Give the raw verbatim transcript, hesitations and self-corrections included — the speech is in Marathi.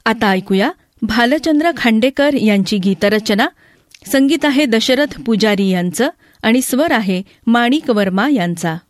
आता ऐकूया भालचंद्र खांडेकर यांची गीतरचना. संगीत आहे दशरथ पुजारी यांचं आणि स्वर आहे माणिक वर्मा यांचा.